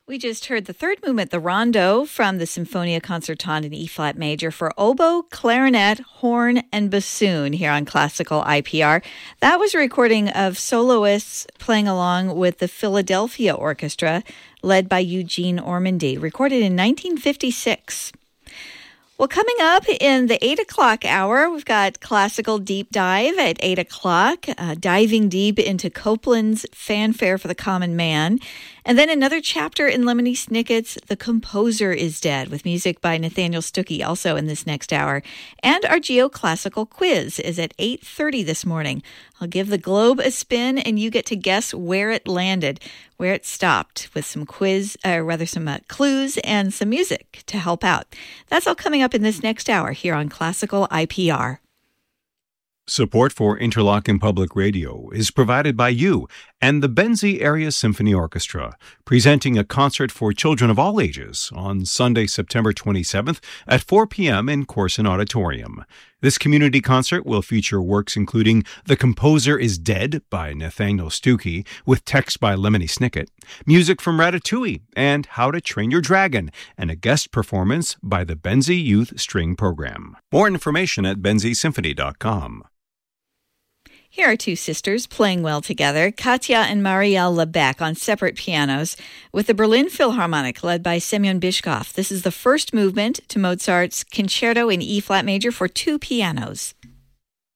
We just heard the third movement, the Rondo, from the Sinfonia Concertante in E-flat major for oboe, clarinet, horn, and bassoon here on Classical IPR. That was a recording of soloists playing along with the Philadelphia Orchestra, led by Eugene Ormandy, recorded in 1956. Well, coming up in the 8 o'clock hour, we've got Classical Deep Dive at 8 o'clock, diving deep into Copland's Fanfare for the Common Man. And then another chapter in Lemony Snicket's The Composer is Dead, with music by Nathaniel Stuckey also in this next hour. And our geoclassical quiz is at 8:30 this morning. I'll give the globe a spin, and you get to guess where it landed, where it stopped, with some clues and some music to help out. That's all coming up in this next hour here on Classical IPR. Support for Interlochen Public Radio is provided by you and the Benzie Area Symphony Orchestra, presenting a concert for children of all ages on Sunday, September 27th at 4 p.m. in Corson Auditorium. This community concert will feature works including The Composer is Dead by Nathaniel Stuckey, with text by Lemony Snicket, music from Ratatouille, and How to Train Your Dragon, and a guest performance by the Benzie Youth String Program. More information at benziesymphony.com. Here are two sisters playing well together, Katja and Marielle Lebec on separate pianos, with the Berlin Philharmonic led by Semyon Bishkov. This is the first movement to Mozart's Concerto in E-flat major for two pianos.